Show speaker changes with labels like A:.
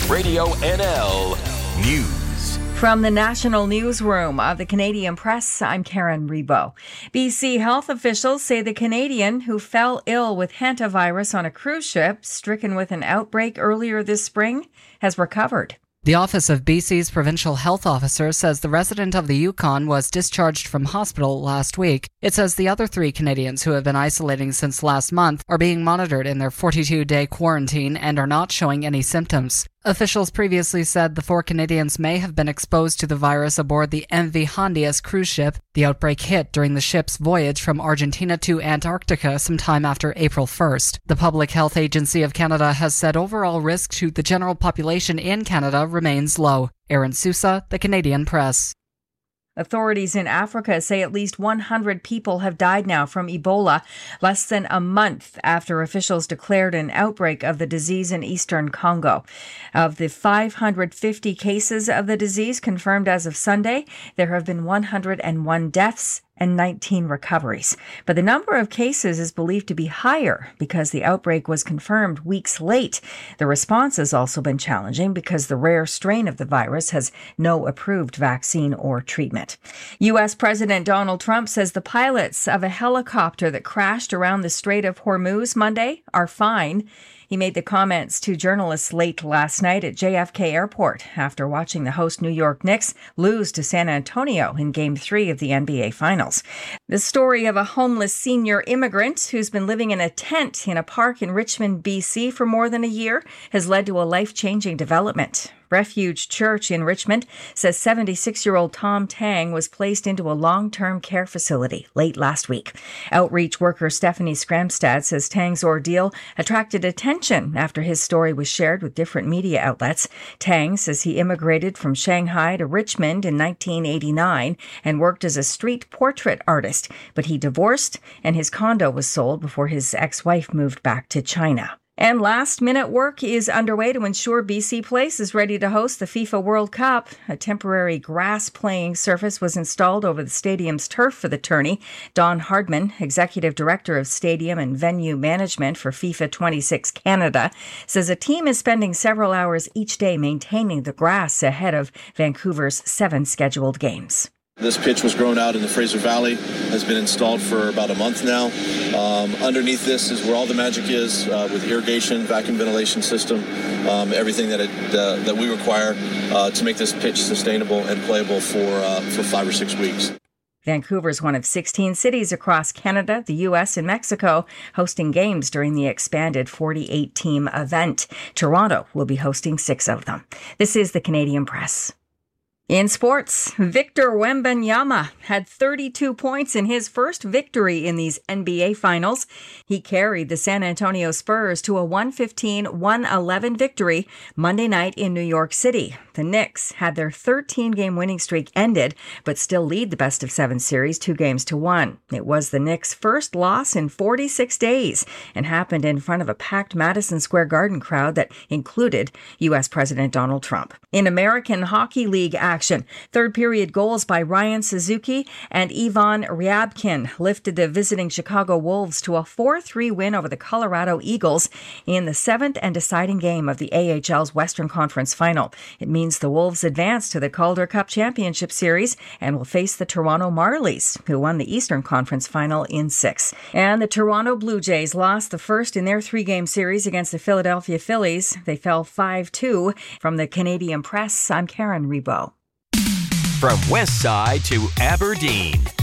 A: Radio NL News.
B: From the National Newsroom of the Canadian Press, I'm Karen Rebo. BC health officials say the Canadian who fell ill with hantavirus on a cruise ship, stricken with an outbreak earlier this spring, has recovered.
C: The Office of BC's Provincial Health Officer says the resident of the Yukon was discharged from hospital last week. It says the other 3 Canadians who have been isolating since last month are being monitored in their 42-day quarantine and are not showing any symptoms. Officials previously said the 4 Canadians may have been exposed to the virus aboard the MV Hondias cruise ship. The outbreak hit during the ship's voyage from Argentina to Antarctica sometime after April 1st. The Public Health Agency of Canada has said overall risk to the general population in Canada remains low. Aaron Sousa, The Canadian Press.
B: Authorities in Africa say at least 100 people have died now from Ebola, less than a month after officials declared an outbreak of the disease in eastern Congo. Of the 550 cases of the disease confirmed as of Sunday, there have been 101 deaths and 19 recoveries. But the number of cases is believed to be higher because the outbreak was confirmed weeks late. The response has also been challenging because the rare strain of the virus has no approved vaccine or treatment. U.S. President Donald Trump says the pilots of a helicopter that crashed around the Strait of Hormuz Monday are fine. He made the comments to journalists late last night at JFK Airport after watching the host New York Knicks lose to San Antonio in Game 3 of the NBA Finals. The story of a homeless senior immigrant who's been living in a tent in a park in Richmond, BC for more than a year has led to a life-changing development. Refuge Church in Richmond says 76-year-old Tom Tang was placed into a long-term care facility late last week. Outreach worker Stephanie Skramstad says Tang's ordeal attracted attention after his story was shared with different media outlets. Tang says he immigrated from Shanghai to Richmond in 1989 and worked as a street portrait artist, but he divorced and his condo was sold before his ex-wife moved back to China. And last-minute work is underway to ensure BC Place is ready to host the FIFA World Cup. A temporary grass playing surface was installed over the stadium's turf for the tourney. Don Hardman, Executive Director of Stadium and Venue Management for FIFA 26 Canada, says a team is spending several hours each day maintaining the grass ahead of Vancouver's 7 scheduled games.
D: This pitch was grown out in the Fraser Valley, has been installed for about a month now. Underneath this is where all the magic is, with irrigation, vacuum ventilation system, everything that we require to make this pitch sustainable and playable for 5 or 6 weeks.
B: Vancouver is one of 16 cities across Canada, the U.S., and Mexico hosting games during the expanded 48-team event. Toronto will be hosting 6 of them. This is the Canadian Press. In sports, Victor Wembanyama had 32 points in his first victory in these NBA Finals. He carried the San Antonio Spurs to a 115-111 victory Monday night in New York City. The Knicks had their 13-game winning streak ended, but still lead the best-of-7 series 2-1. It was the Knicks' first loss in 46 days and happened in front of a packed Madison Square Garden crowd that included U.S. President Donald Trump. In American Hockey League action, third-period goals by Ryan Suzuki and Ivan Ryabkin lifted the visiting Chicago Wolves to a 4-3 win over the Colorado Eagles in the 7th and deciding game of the AHL's Western Conference Final. It means the Wolves advance to the Calder Cup Championship Series and will face the Toronto Marlies, who won the Eastern Conference Final in 6. And the Toronto Blue Jays lost the first in their 3-game series against the Philadelphia Phillies. They fell 5-2. From the Canadian Press, I'm Karen Rebo.
A: From West Side to Aberdeen,